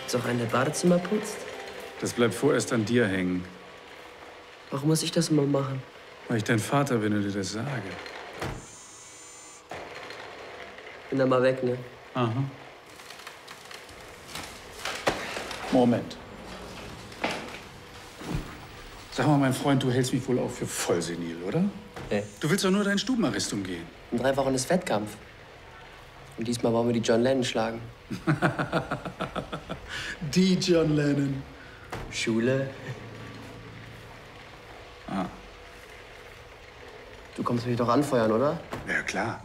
Gibt's auch einen, der Badezimmer putzt? Das bleibt vorerst an dir hängen. Warum muss ich das immer machen? Weil ich dein Vater bin und dir das sage. Bin dann mal weg, ne? Aha. Moment. Sag mal, mein Freund, du hältst mich wohl auch für voll senil, oder? Nee. Du willst doch nur deinen Stubenarrest umgehen. In 3 Wochen ist Wettkampf. Und diesmal wollen wir die John Lennon schlagen. Die John Lennon. Schule. Ah. Du kommst mich doch anfeuern, oder? Ja, klar.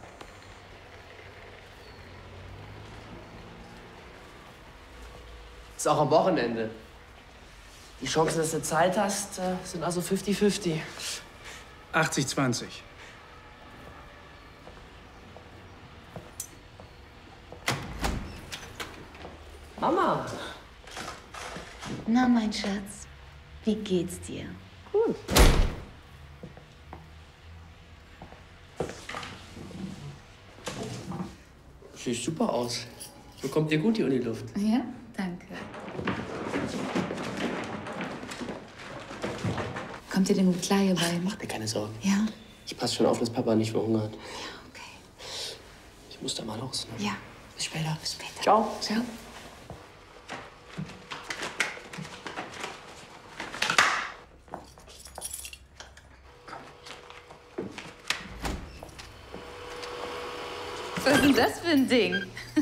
Ist auch am Wochenende. Die Chancen, dass du Zeit hast, sind also 50-50. 80-20. Mama! Na, mein Schatz, wie geht's dir? Gut. Sieht super aus. Bekommt dir gut die Uniluft. Ja, danke. Kommt ihr denn gut klar, ihr beiden? Mach dir keine Sorgen. Ja? Ich passe schon auf, dass Papa nicht verhungert. Ja, okay. Ich muss da mal los. Ne? Ja. Bis später. Bis später. Ciao. Ciao. Was ist denn das für ein Ding?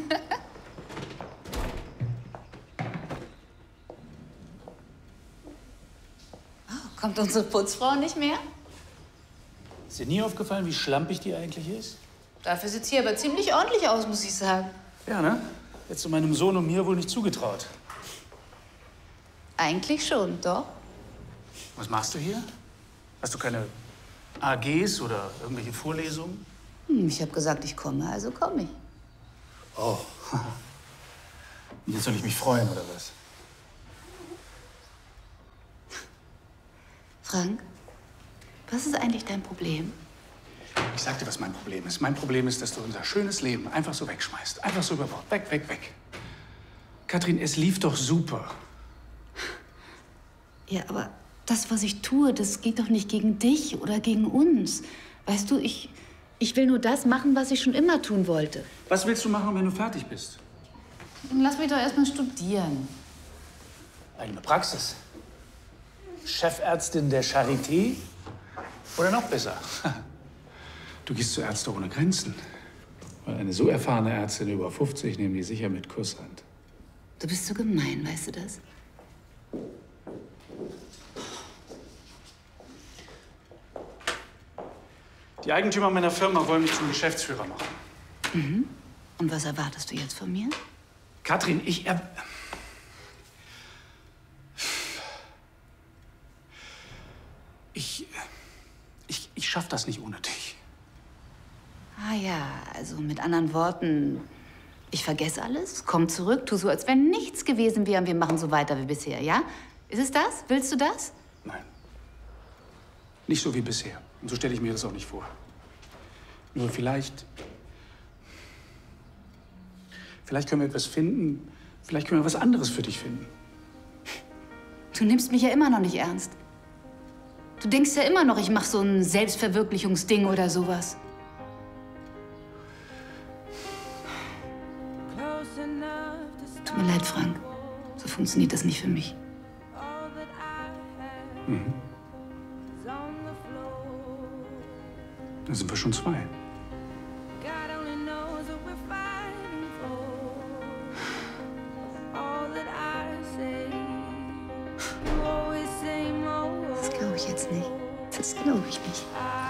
Oh, kommt unsere Putzfrau nicht mehr? Ist dir nie aufgefallen, wie schlampig die eigentlich ist? Dafür sieht sie aber ziemlich ordentlich aus, muss ich sagen. Ja, ne? Hättest du meinem Sohn und mir wohl nicht zugetraut. Eigentlich schon, doch. Was machst du hier? Hast du keine AGs oder irgendwelche Vorlesungen? Ich habe gesagt, ich komme, also komme ich. Oh. Und jetzt soll ich mich freuen, oder was? Frank, was ist eigentlich dein Problem? Ich sag dir, was mein Problem ist. Mein Problem ist, dass du unser schönes Leben einfach so wegschmeißt. Einfach so über Bord. Weg, weg, weg. Katrin, es lief doch super. Ja, aber das, was ich tue, das geht doch nicht gegen dich oder gegen uns. Weißt du, ich will nur das machen, was ich schon immer tun wollte. Was willst du machen, wenn du fertig bist? Lass mich doch erstmal studieren. Eigene Praxis. Chefärztin der Charité? Oder noch besser? Du gehst zu Ärzte ohne Grenzen. Weil eine so erfahrene Ärztin über 50 nehmen die sicher mit Kusshand. Du bist so gemein, weißt du das? Die Eigentümer meiner Firma wollen mich zum Geschäftsführer machen. Und was erwartest du jetzt von mir? Katrin, ich schaff das nicht ohne dich. Ah ja, also mit anderen Worten, ich vergesse alles, komm zurück, tu so, als wenn nichts gewesen wäre und wir machen so weiter wie bisher, ja? Ist es das? Willst du das? Nein. Nicht so wie bisher. Und so stelle ich mir das auch nicht vor. Nur vielleicht können wir etwas finden. Vielleicht können wir was anderes für dich finden. Du nimmst mich ja immer noch nicht ernst. Du denkst ja immer noch, ich mache so ein Selbstverwirklichungsding oder sowas. Tut mir leid, Frank. So funktioniert das nicht für mich. Dann sind wir schon 2. Das glaube ich jetzt nicht. Das glaube ich nicht.